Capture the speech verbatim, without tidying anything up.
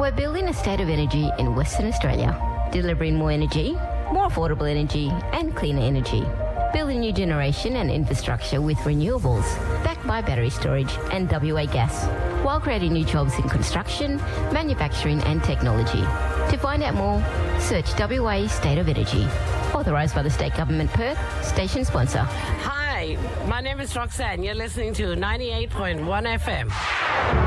We're building a state of energy in Western Australia, delivering more energy, more affordable energy and cleaner energy. Building new generation and infrastructure with renewables, backed by battery storage and W A gas, while creating new jobs in construction, manufacturing and technology. To find out more, search W A State of Energy. Authorised by the State Government Perth, station sponsor. Hi, my name is Roxanne. You're listening to ninety-eight point one F M.